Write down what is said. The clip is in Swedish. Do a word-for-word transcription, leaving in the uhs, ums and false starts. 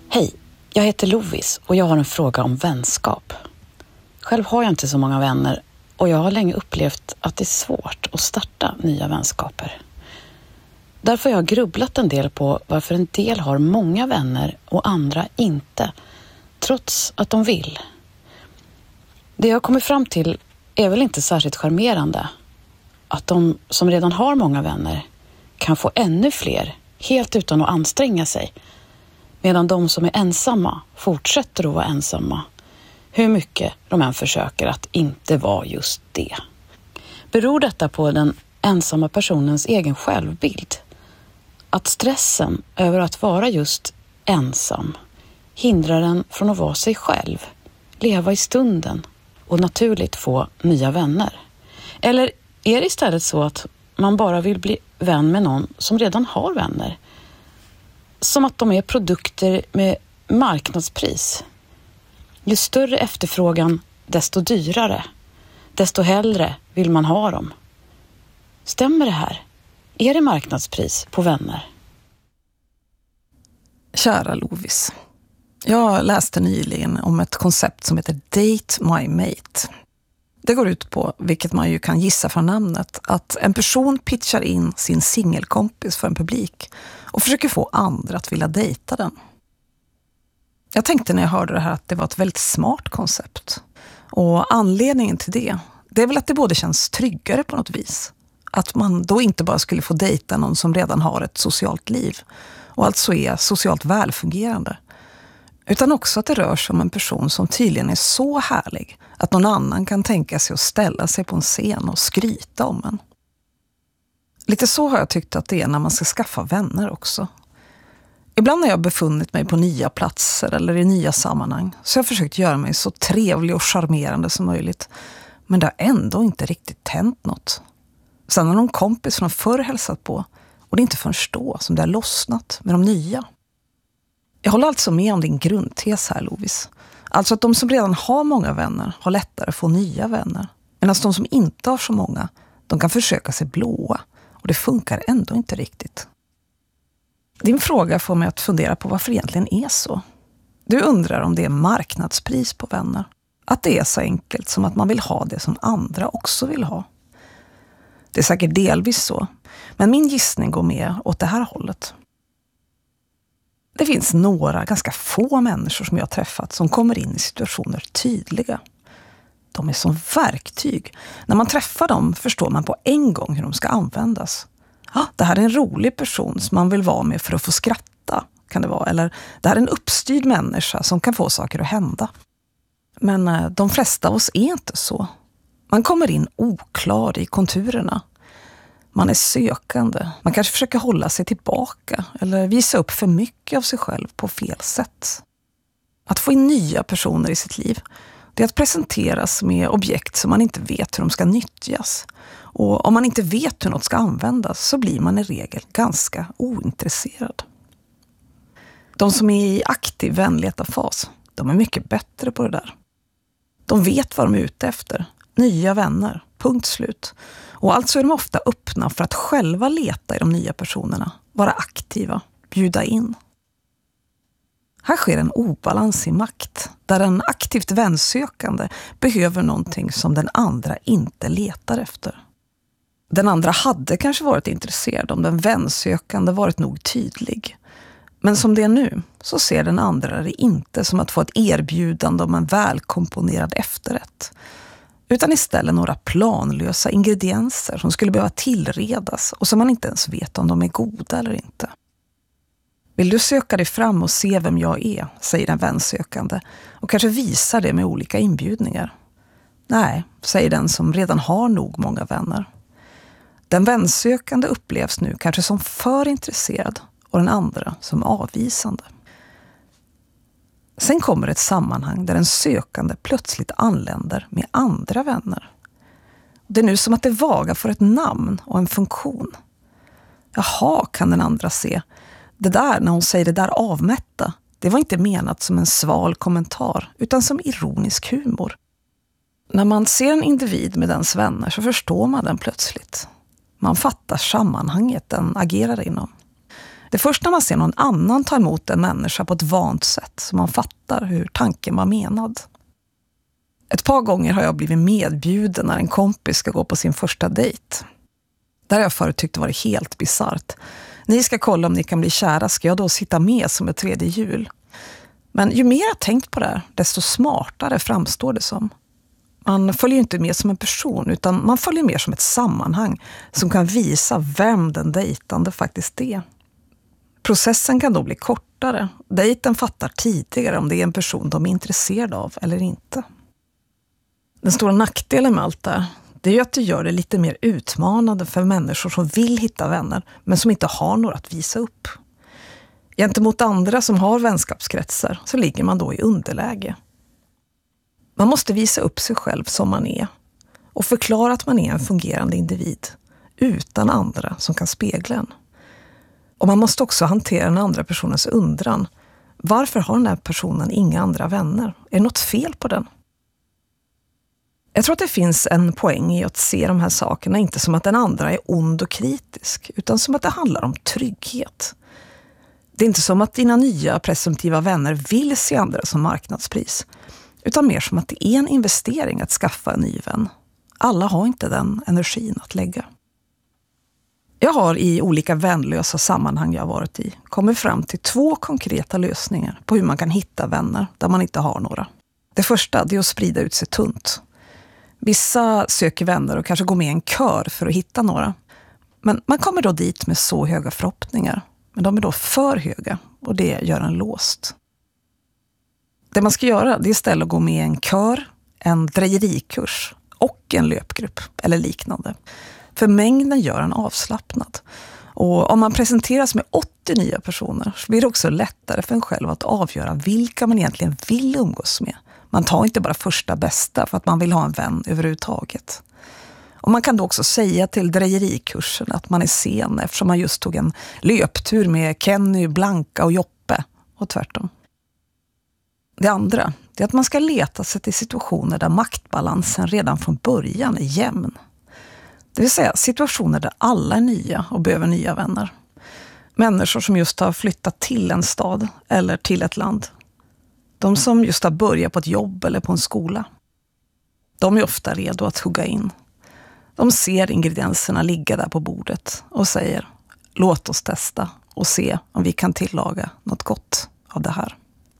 Hej, jag heter Lovis och jag har en fråga om vänskap. Själv har jag inte så många vänner och jag har länge upplevt att det är svårt att starta nya vänskaper. Därför har jag grubblat en del på varför en del har många vänner och andra inte, trots att de vill. Det jag kommer fram till är väl inte särskilt charmerande. Att de som redan har många vänner kan få ännu fler helt utan att anstränga sig. Medan de som är ensamma fortsätter att vara ensamma. Hur mycket de än försöker att inte vara just det. Beror detta på den ensamma personens egen självbild? Att stressen över att vara just ensam hindrar en från att vara sig själv, leva i stunden och naturligt få nya vänner? Eller är det istället så att man bara vill bli vän med någon som redan har vänner? Som att de är produkter med marknadspris. Ju större efterfrågan, desto dyrare. Desto hellre vill man ha dem. Stämmer det här? Är det marknadspris på vänner? Kära Lovis. Jag läste nyligen om ett koncept som heter Date My Mate. Det går ut på, vilket man ju kan gissa från namnet, att en person pitchar in sin singelkompis för en publik och försöker få andra att vilja dejta den. Jag tänkte när jag hörde det här att det var ett väldigt smart koncept. Och anledningen till det, det är väl att det både känns tryggare på något vis. Att man då inte bara skulle få dejta någon som redan har ett socialt liv och alltså är socialt välfungerande. Utan också att det rör sig om en person som tydligen är så härlig att någon annan kan tänka sig att ställa sig på en scen och skryta om en. Lite så har jag tyckt att det är när man ska skaffa vänner också. Ibland har jag befunnit mig på nya platser eller i nya sammanhang så jag har försökt göra mig så trevlig och charmerande som möjligt. Men det har ändå inte riktigt hänt något. Sen har någon kompis från förr hälsat på och det är inte förrän då som det har lossnat med de nya. Jag håller alltså med om din grundtes här, Lovis. Alltså att de som redan har många vänner har lättare att få nya vänner. Medan de som inte har så många, de kan försöka sig blåa. Och det funkar ändå inte riktigt. Din fråga får mig att fundera på varför det egentligen är så. Du undrar om det är marknadspris på vänner. Att det är så enkelt som att man vill ha det som andra också vill ha. Det är säkert delvis så. Men min gissning går mer åt det här hållet. Det finns några ganska få människor som jag har träffat som kommer in i situationer tydliga. De är som verktyg. När man träffar dem förstår man på en gång hur de ska användas. Ja, det här är en rolig person som man vill vara med för att få skratta, kan det vara. Eller det här är en uppstyrd människa som kan få saker att hända. Men eh, de flesta av oss är inte så. Man kommer in oklar i konturerna. Man är sökande. Man kanske försöker hålla sig tillbaka eller visa upp för mycket av sig själv på fel sätt. Att få in nya personer i sitt liv, det är att presenteras med objekt som man inte vet hur de ska nyttjas. Och om man inte vet hur något ska användas så blir man i regel ganska ointresserad. De som är i aktiv vänletarfas, de är mycket bättre på det där. De vet vad de är ute efter. Nya vänner, punkt slut. Och alltså är de ofta öppna för att själva leta i de nya personerna, vara aktiva, bjuda in. Här sker en obalans i makt, där en aktivt vänsökande behöver någonting som den andra inte letar efter. Den andra hade kanske varit intresserad om den vänsökande varit nog tydlig. Men som det är nu så ser den andra det inte som att få ett erbjudande om en välkomponerad efterrätt. Utan istället några planlösa ingredienser som skulle behöva tillredas och som man inte ens vet om de är goda eller inte. Vill du söka dig fram och se vem jag är, säger den vänsökande, och kanske visar det med olika inbjudningar. Nej, säger den som redan har nog många vänner. Den vänsökande upplevs nu kanske som för intresserad och den andra som avvisande. Sen kommer ett sammanhang där en sökande plötsligt anländer med andra vänner. Det är nu som att det vaga får ett namn och en funktion. Jaha, kan den andra se. Det där, när hon säger det där avmätta, det var inte menat som en sval kommentar utan som ironisk humor. När man ser en individ med dens vänner så förstår man den plötsligt. Man fattar sammanhanget den agerar inom. Det är först när man ser någon annan ta emot en människa på ett vant sätt som man fattar hur tanken var menad. Ett par gånger har jag blivit medbjuden när en kompis ska gå på sin första dejt. Där jag förut tyckte var det helt bizarrt. Ni ska kolla om ni kan bli kära, ska jag då sitta med som ett tredje hjul? Men ju mer jag tänkt på det här, desto smartare framstår det som. Man följer inte med som en person, utan man följer mer som ett sammanhang som kan visa vem den dejtande faktiskt är. Processen kan då bli kortare. Dejten fattar tidigare om det är en person de är intresserade av eller inte. Den stora nackdelen med allt det, det är ju att det gör det lite mer utmanande för människor som vill hitta vänner men som inte har några att visa upp. Gentemot andra som har vänskapskretsar så ligger man då i underläge. Man måste visa upp sig själv som man är och förklara att man är en fungerande individ utan andra som kan spegla en. Och man måste också hantera den andra personens undran. Varför har den här personen inga andra vänner? Är det något fel på den? Jag tror att det finns en poäng i att se de här sakerna inte som att den andra är ond och kritisk, utan som att det handlar om trygghet. Det är inte som att dina nya presumtiva vänner vill se andra som marknadspris, utan mer som att det är en investering att skaffa en ny vän. Alla har inte den energin att lägga. Jag har i olika vänlösa sammanhang jag varit i kommit fram till två konkreta lösningar på hur man kan hitta vänner där man inte har några. Det första är att sprida ut sig tunt. Vissa söker vänner och kanske går med i en kör för att hitta några. Men man kommer då dit med så höga förhoppningar. Men de är då för höga och det gör en låst. Det man ska göra det är istället att gå med i en kör, en drejerikurs och en löpgrupp eller liknande. För mängden gör en avslappnad. Och om man presenteras med åttio nya personer så blir det också lättare för en själv att avgöra vilka man egentligen vill umgås med. Man tar inte bara första bästa för att man vill ha en vän överhuvudtaget. Och man kan då också säga till drejerikursen att man är sen eftersom man just tog en löptur med Kenny, Blanka och Joppe och tvärtom. Det andra är att man ska leta sig till situationer där maktbalansen redan från början är jämn. Det vill säga situationer där alla är nya och behöver nya vänner. Människor som just har flyttat till en stad eller till ett land. De som just har börjat på ett jobb eller på en skola. De är ofta redo att hugga in. De ser ingredienserna ligga där på bordet och säger: låt oss testa och se om vi kan tillaga något gott av det här.